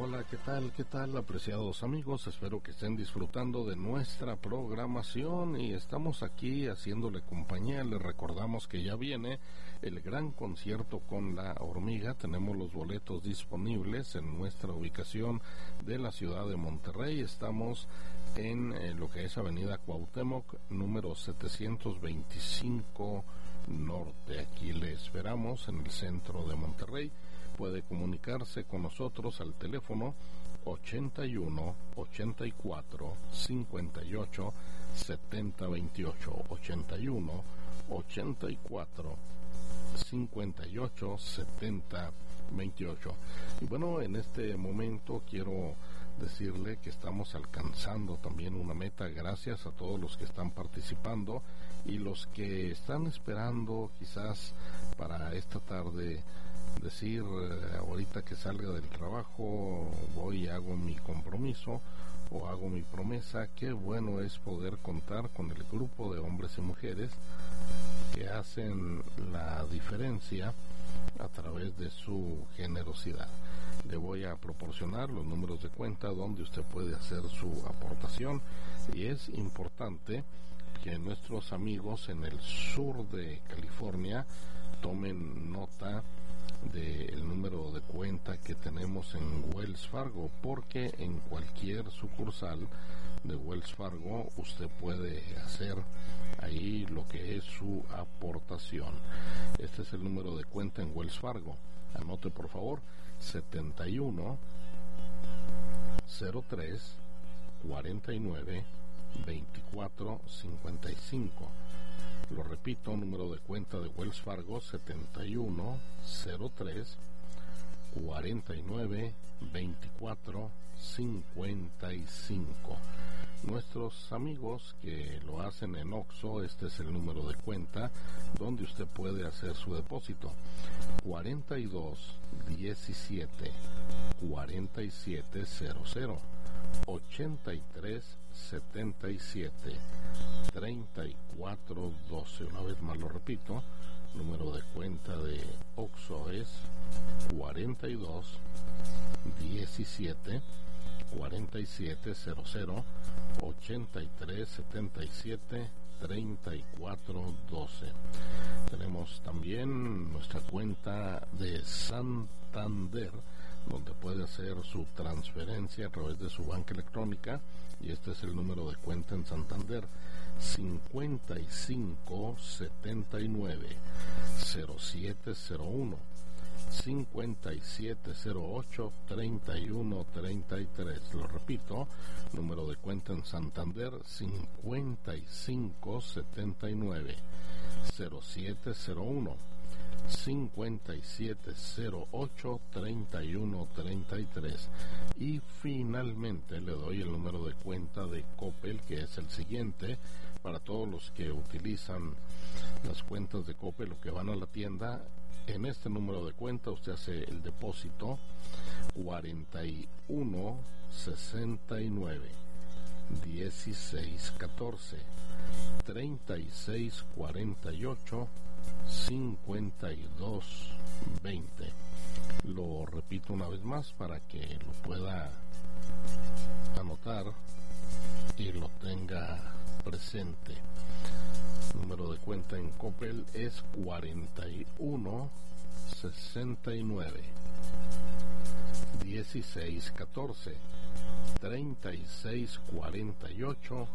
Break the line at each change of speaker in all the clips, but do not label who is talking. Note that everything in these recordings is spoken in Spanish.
Hola, ¿qué tal? ¿Qué tal, apreciados amigos? Espero que estén disfrutando de nuestra programación y estamos aquí haciéndole compañía. Les recordamos que ya viene el gran concierto con La Hormiga. Tenemos los boletos disponibles en nuestra ubicación de la ciudad de Monterrey. Estamos en lo que es Avenida Cuauhtémoc, número 725 Norte. Aquí le esperamos en el centro de Monterrey. Puede comunicarse con nosotros al teléfono 81 84 58 70 28, 81 84 58 70 28. Y bueno, en este momento quiero decirle que estamos alcanzando también una meta, gracias a todos los que están participando y los que están esperando quizás para esta tarde decir, ahorita que salga del trabajo voy y hago mi compromiso o hago mi promesa. Qué bueno es poder contar con el grupo de hombres y mujeres que hacen la diferencia a través de su generosidad. Le voy a proporcionar los números de cuenta donde usted puede hacer su aportación, y es importante que nuestros amigos en el sur de California tomen nota del número de cuenta que tenemos en Wells Fargo, porque en cualquier sucursal de Wells Fargo usted puede hacer ahí lo que es su aportación. Este es el número de cuenta en Wells Fargo. Anote por favor: 71 03 49 24 55. Lo repito, número de cuenta de Wells Fargo: 71 03 49 24 55. Nuestros amigos que lo hacen en Oxxo, este es el número de cuenta donde usted puede hacer su depósito: 42 17 47 00, 83 77 34 12. Una vez más lo repito, número de cuenta de Oxxo es 42 17 47 00, 83 77 34 12. Tenemos también nuestra cuenta de Santander, donde puede hacer su transferencia a través de su banca electrónica, y este es el número de cuenta en Santander: 55 79 0701, 5708 31 33. Lo repito, número de cuenta en Santander: 55 79 0701, 5708 31 33. Y finalmente le doy el número de cuenta de Coppel, que es el siguiente: para todos los que utilizan las cuentas de Coppel o que van a la tienda. En este número de cuenta usted hace el depósito: 41 69 16 14, 36 48 52 20. Lo repito una vez más para que lo pueda anotar y lo tenga presente. Número de cuenta en Coppel es 41 69 16 14, 36 48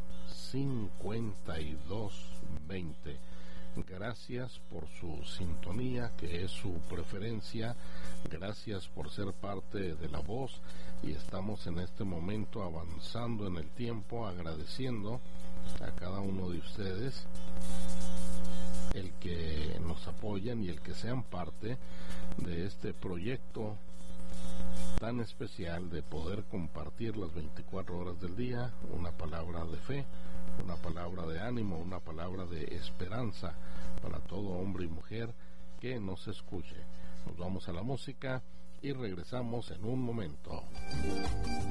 52 20. Gracias por su sintonía, que es su preferencia. Gracias por ser parte de La Voz, y estamos en este momento avanzando en el tiempo, agradeciendo a cada uno de ustedes el que nos apoyan y el que sean parte de este proyecto tan especial de poder compartir las 24 horas del día una palabra de fe, una palabra de ánimo, una palabra de esperanza para todo hombre y mujer que nos escuche. Nos vamos a la música y regresamos en un momento.